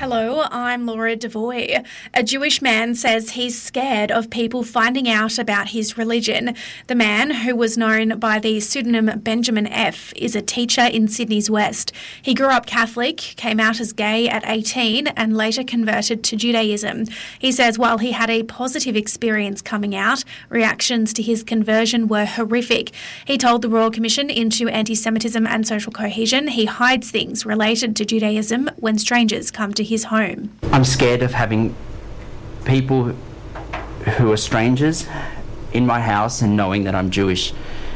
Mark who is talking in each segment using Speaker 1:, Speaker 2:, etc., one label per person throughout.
Speaker 1: Hello, I'm Laura Devoy. A Jewish man says he's scared of people finding out about his religion. The man, who was known by the pseudonym Benjamin F., is a teacher in Sydney's West. He grew up Catholic, came out as gay at 18 and later converted to Judaism. He says while he had a positive experience coming out, reactions to his conversion were horrific. He told the Royal Commission into Anti-Semitism and Social Cohesion he hides things related to Judaism when strangers come to his home.
Speaker 2: I'm scared of having people who are strangers in my house and knowing that I'm Jewish.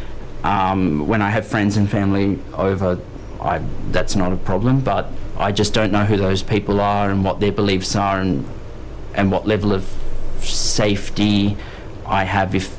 Speaker 2: When I have friends and family over, that's not a problem, but I just don't know who those people are and what their beliefs are and what level of safety I have if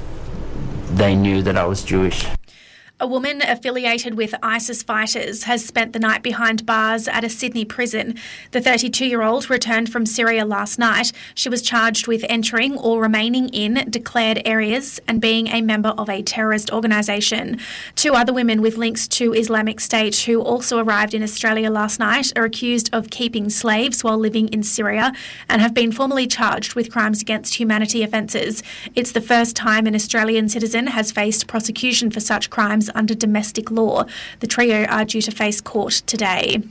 Speaker 2: they knew that I was Jewish.
Speaker 1: A woman affiliated with ISIS fighters has spent the night behind bars at a Sydney prison. The 32-year-old returned from Syria last night. She was charged with entering or remaining in declared areas and being a member of a terrorist organisation. Two other women with links to Islamic State who also arrived in Australia last night are accused of keeping slaves while living in Syria and have been formally charged with crimes against humanity offences. It's the first time an Australian citizen has faced prosecution for such crimes under domestic law. The trio are due to face court today.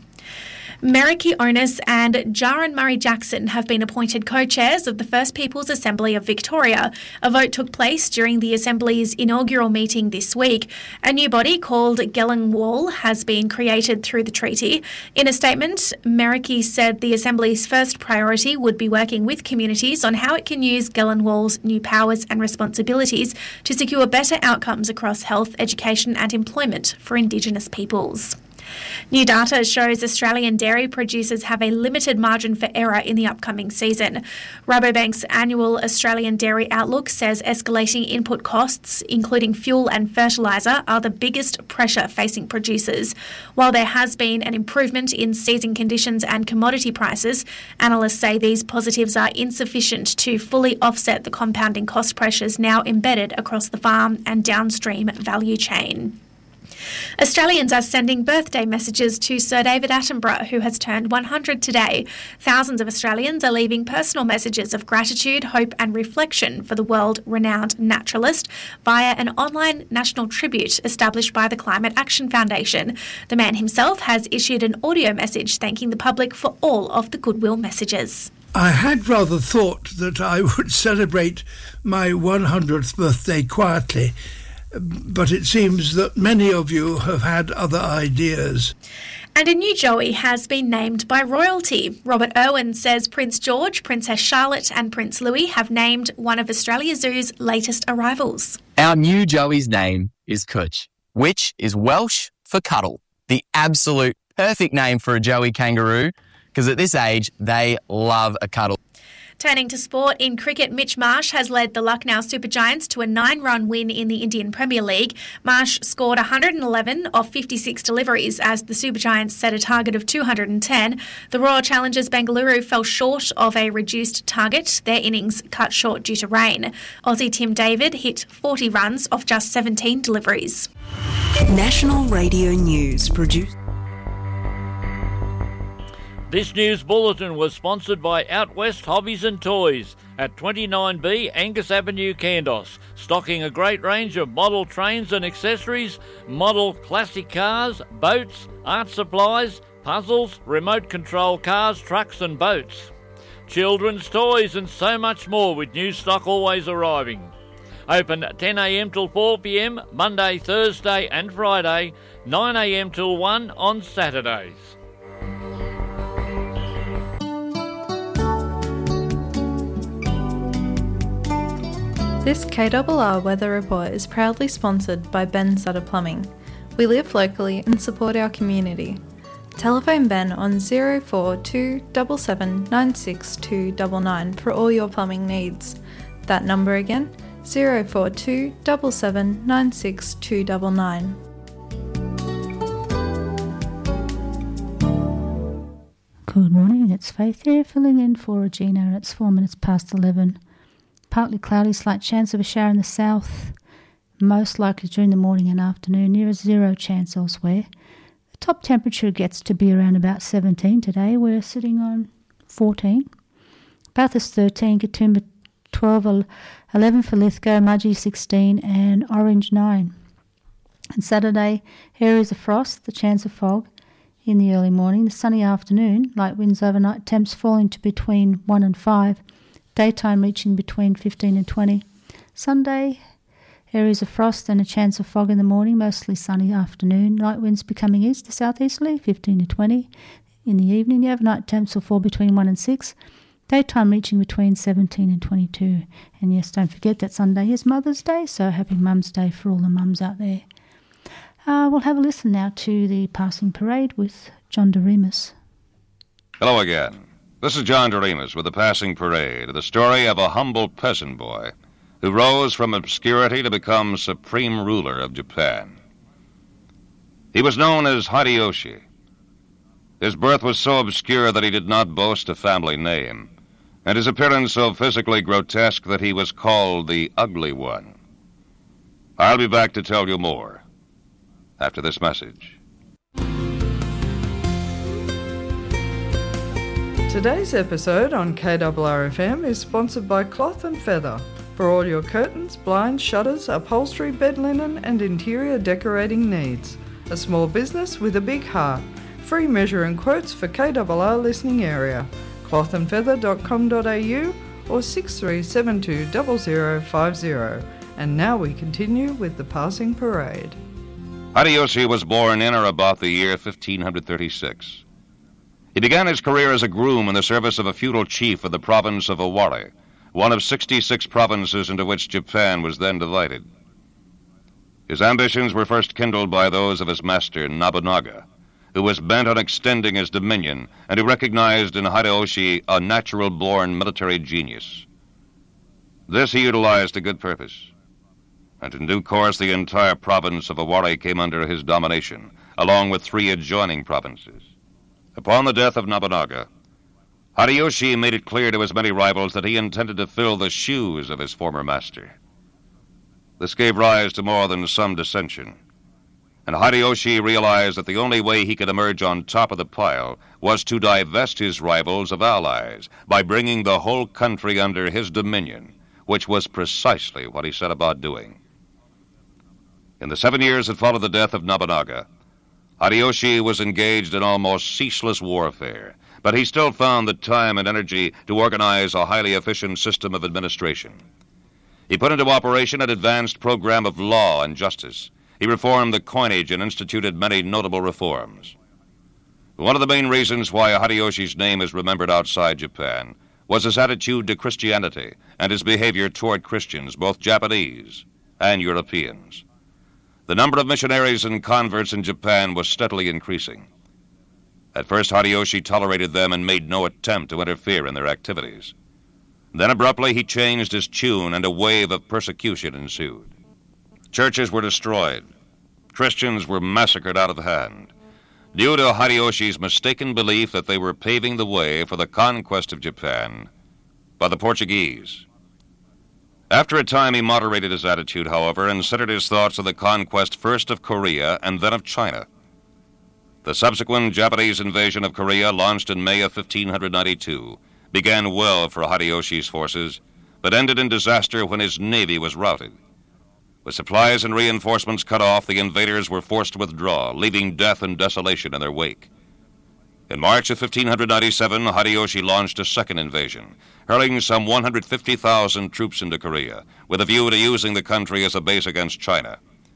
Speaker 1: Meriki Onus and Jaron Murray-Jackson have been appointed co-chairs of the First Peoples Assembly of Victoria. A vote took place during the Assembly's inaugural meeting this week. A new body called Gelling Wall has been created through the treaty. In a statement, Meriki said the Assembly's first priority would be working with communities on how it can use Gelling Wall's new powers and responsibilities to secure better outcomes across health, education and employment for Indigenous peoples. New data shows Australian dairy producers have a limited margin for error in the upcoming season. Rabobank's annual Australian Dairy Outlook says escalating input costs, including fuel and fertiliser, are the biggest pressure facing producers. While there has been an improvement in season conditions and commodity prices, analysts say these positives are insufficient to fully offset the compounding cost pressures now embedded across the farm and downstream value chain. Australians are sending birthday messages to Sir David Attenborough, who has turned 100 today. Thousands of Australians are leaving personal messages of gratitude, hope and reflection for the world-renowned naturalist via an online national tribute established by the Climate Action Foundation. The man himself has issued an audio message thanking the public for all of the goodwill messages.
Speaker 3: I had rather thought that I would celebrate my 100th birthday quietly, but it seems that many of you have had other ideas.
Speaker 1: And a new Joey has been named by royalty. Robert Irwin says Prince George, Princess Charlotte and Prince Louis have named one of Australia Zoo's latest arrivals.
Speaker 4: Our new Joey's name is Cooch, which is Welsh for cuddle. The absolute perfect name for a Joey kangaroo, because at this age, they love a cuddle.
Speaker 1: Turning to sport, in cricket, Mitch Marsh has led the Lucknow Super Giants to a 9-run win in the Indian Premier League. Marsh scored 111 off 56 deliveries as the Super Giants set a target of 210. The Royal Challengers Bengaluru fell short of a reduced target, their innings cut short due to rain. Aussie Tim David hit 40 runs off just 17 deliveries.
Speaker 5: National Radio News produced.
Speaker 6: This news bulletin was sponsored by Out West Hobbies and Toys at 29B Angus Avenue, Kandos, stocking a great range of model trains and accessories, model classic cars, boats, art supplies, puzzles, remote control cars, trucks and boats, children's toys and so much more, with new stock always arriving. Open 10am till 4pm, Monday, Thursday and Friday, 9am till 1 on Saturdays.
Speaker 7: This KRR Weather Report is proudly sponsored by Ben Sutter Plumbing. We live locally and support our community. Telephone Ben on 042 77 962 99 for all your plumbing needs. That number again, 042 77 962 99.
Speaker 8: Good morning, it's Faith here, filling in for Regina, and it's 4 minutes past 11. Partly cloudy, slight chance of a shower in the south, most likely during the morning and afternoon, near a 0 chance elsewhere. The top temperature gets to be around about 17 today. We're sitting on 14. Bathurst 13, Katoomba 12, 11 for Lithgow, Mudgee 16 and Orange 9. And Saturday, areas of frost, the chance of fog in the early morning, the sunny afternoon, light winds overnight, temps falling to between 1 and 5, daytime reaching between 15 and 20. Sunday, areas of frost and a chance of fog in the morning, mostly sunny afternoon, light winds becoming east to southeasterly, 15 to 20. In the evening, the overnight temps will fall between 1 and 6, daytime reaching between 17 and 22. And yes, don't forget that Sunday is Mother's Day, so happy Mum's Day for all the mums out there. We'll have a listen now to the passing parade with John Doremus.
Speaker 9: Hello again. This is John Doremus with the passing parade, the story of a humble peasant boy who rose from obscurity to become supreme ruler of Japan. He was known as Hideyoshi. His birth was so obscure that he did not boast a family name, and his appearance so physically grotesque that he was called the Ugly One. I'll be back to tell you more after this message.
Speaker 10: Today's episode on KRRFM is sponsored by Cloth & Feather for all your curtains, blinds, shutters, upholstery, bed linen and interior decorating needs. A small business with a big heart. Free measure and quotes for KRR listening area. clothandfeather.com.au or 6372 0050. And now we continue with the passing parade.
Speaker 9: Hideyoshi was born in or about the year 1536. He began his career as a groom in the service of a feudal chief of the province of Owari, one of 66 provinces into which Japan was then divided. His ambitions were first kindled by those of his master, Nobunaga, who was bent on extending his dominion and who recognized in Hideyoshi a natural-born military genius. This he utilized to good purpose, and in due course the entire province of Owari came under his domination, along with 3 adjoining provinces. Upon the death of Nobunaga, Hideyoshi made it clear to his many rivals that he intended to fill the shoes of his former master. This gave rise to more than some dissension, and Hideyoshi realized that the only way he could emerge on top of the pile was to divest his rivals of allies by bringing the whole country under his dominion, which was precisely what he set about doing. In the 7 years that followed the death of Nobunaga, Hideyoshi was engaged in almost ceaseless warfare, but he still found the time and energy to organize a highly efficient system of administration. He put into operation an advanced program of law and justice. He reformed the coinage and instituted many notable reforms. One of the main reasons why Hideyoshi's name is remembered outside Japan was his attitude to Christianity and his behavior toward Christians, both Japanese and Europeans. The number of missionaries and converts in Japan was steadily increasing. At first, Hideyoshi tolerated them and made no attempt to interfere in their activities. Then abruptly he changed his tune and a wave of persecution ensued. Churches were destroyed. Christians were massacred out of hand, due to Hideyoshi's mistaken belief that they were paving the way for the conquest of Japan by the Portuguese. After a time, he moderated his attitude, however, and centered his thoughts on the conquest first of Korea and then of China. The subsequent Japanese invasion of Korea, launched in May of 1592, began well for Hideyoshi's forces, but ended in disaster when his navy was routed. With supplies and reinforcements cut off, the invaders were forced to withdraw, leaving death and desolation in their wake. In March of 1597, Hideyoshi launched a second invasion, hurling some 150,000 troops into Korea, with a view to using the country as a base against China.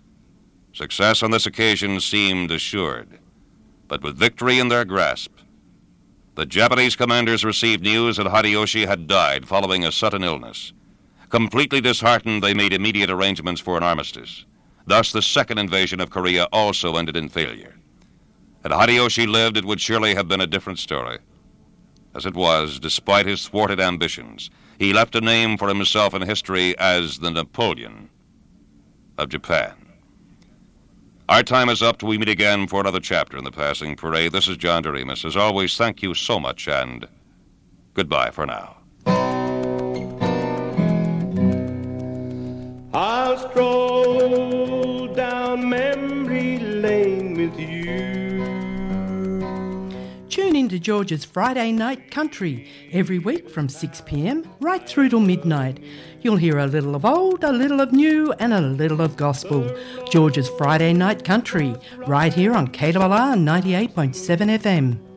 Speaker 9: Success on this occasion seemed assured, but with victory in their grasp, the Japanese commanders received news that Hideyoshi had died following a sudden illness. Completely disheartened, they made immediate arrangements for an armistice. Thus, the second invasion of Korea also ended in failure. Had Hideyoshi lived, it would surely have been a different story. As it was, despite his thwarted ambitions, he left a name for himself in history as the Napoleon of Japan. Our time is up till we meet again for another chapter in the Passing Parade. This is John Doremus. As always, thank you so much, and goodbye for now.
Speaker 11: I'll stroll down memory lane with you.
Speaker 12: Tune in to George's Friday Night Country every week from 6 p.m. right through till midnight. You'll hear a little of old, a little of new and a little of gospel. George's Friday Night Country right here on KWR 98.7 FM.